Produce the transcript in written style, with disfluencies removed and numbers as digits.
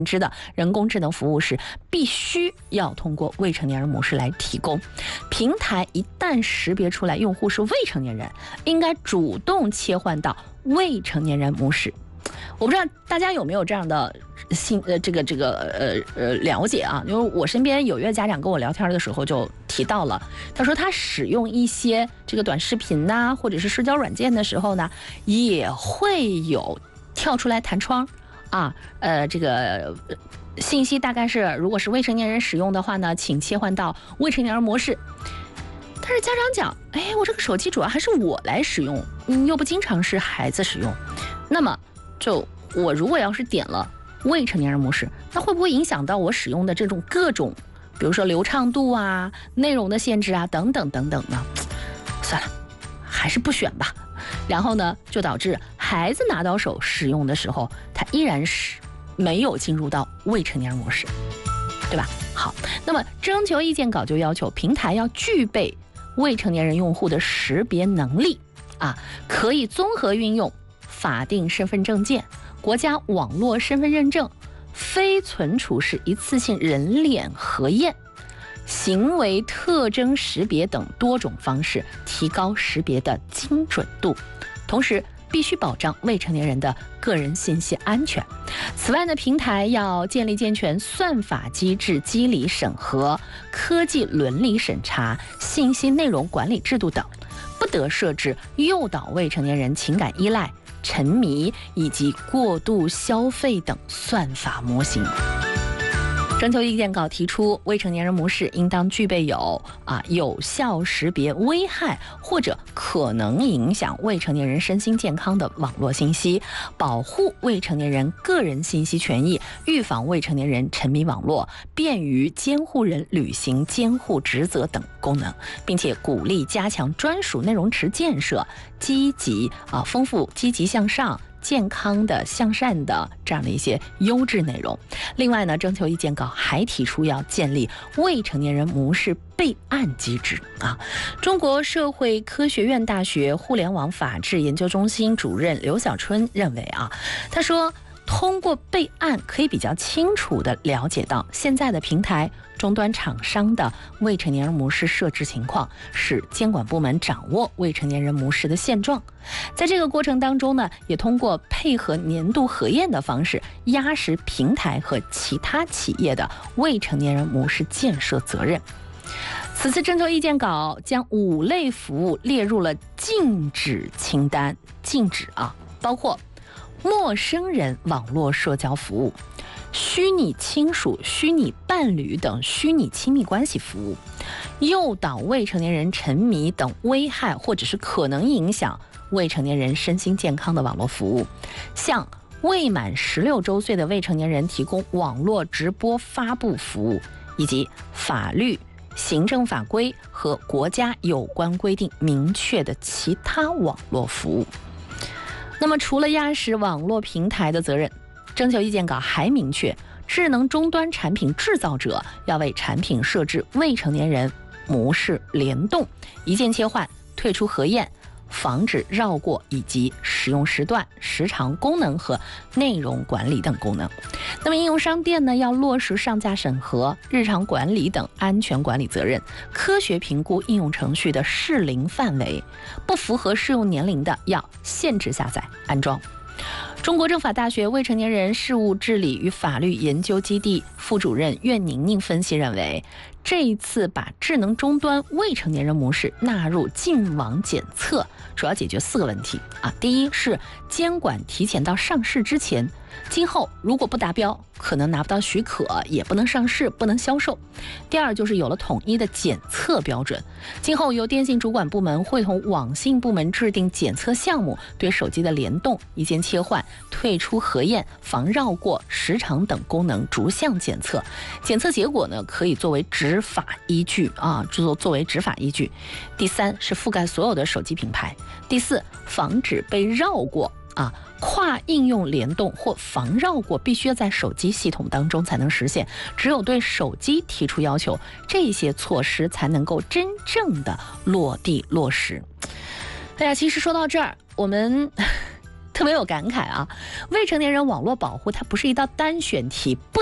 知的人工智能服务是必须要通过未成年人模式来提供。平台一旦识别出来用户是未成年人，应该主动切换到未成年人模式。我不知道大家有没有这样的了解啊？因为我身边有一位家长跟我聊天的时候就提到了，他说他使用一些这个短视频呐，或者是社交软件的时候呢，也会有跳出来弹窗啊，信息大概是如果是未成年人使用的话呢，请切换到未成年人模式。但是家长讲，我这个手机主要还是我来使用，又不经常是孩子使用，那么就我如果要是点了未成年人模式，那会不会影响到我使用的这种各种，比如说流畅度啊、内容的限制啊等等等等呢？算了，还是不选吧。然后呢，就导致孩子拿到手使用的时候，他依然是没有进入到未成年人模式，对吧？好，那么征求意见稿就要求平台要具备未成年人用户的识别能力啊，可以综合运用法定身份证件、国家网络身份认证、非存储式一次性人脸核验、行为特征识别等多种方式，提高识别的精准度，同时必须保障未成年人的个人信息安全。此外呢，平台要建立健全算法机制、机理审核、科技伦理审查、信息内容管理制度等，不得设置诱导未成年人情感依赖、沉迷以及过度消费等算法模型。征求意见稿提出，未成年人模式应当具备有效识别危害或者可能影响未成年人身心健康的网络信息，保护未成年人个人信息权益，预防未成年人沉迷网络，便于监护人履行监护职责等功能，并且鼓励加强专属内容池建设，丰富积极向上、健康的、向善的这样的一些优质内容。另外呢，征求意见稿还提出要建立未成年人模式备案机制啊。中国社会科学院大学互联网法治研究中心主任刘小春认为他说，通过备案可以比较清楚地了解到现在的平台终端厂商的未成年人模式设置情况，使监管部门掌握未成年人模式的现状。在这个过程当中呢，也通过配合年度核验的方式，压实平台和其他企业的未成年人模式建设责任。此次征求意见稿将5类服务列入了禁止清单，包括陌生人网络社交服务、虚拟亲属、虚拟伴侣等虚拟亲密关系服务、诱导未成年人沉迷等危害或者是可能影响未成年人身心健康的网络服务，向未满16周岁的未成年人提供网络直播发布服务，以及法律、行政法规和国家有关规定明确的其他网络服务。那么除了压实网络平台的责任，征求意见稿还明确，智能终端产品制造者要为产品设置未成年人模式联动、一键切换、退出核验、防止绕过以及使用时段、时长功能和内容管理等功能。那么应用商店呢，要落实上架审核、日常管理等安全管理责任，科学评估应用程序的适龄范围，不符合适用年龄的要限制下载安装。中国政法大学未成年人事务治理与法律研究基地副主任苑宁宁分析认为，这一次把智能终端未成年人模式纳入净网检测，主要解决4个问题第一是监管提前到上市之前，今后如果不达标，可能拿不到许可，也不能上市，不能销售。第二就是有了统一的检测标准，今后由电信主管部门会同网信部门制定检测项目，对手机的联动、一键切换、退出核验、防绕过、时长等功能逐项检测，检测结果呢可以作为执法依据作为执法依据。第三是覆盖所有的手机品牌。第四，防止被绕过跨应用联动或防绕过必须在手机系统当中才能实现，只有对手机提出要求，这些措施才能够真正的落地落实。其实说到这儿，我们特别有感慨啊！未成年人网络保护它不是一道单选题，不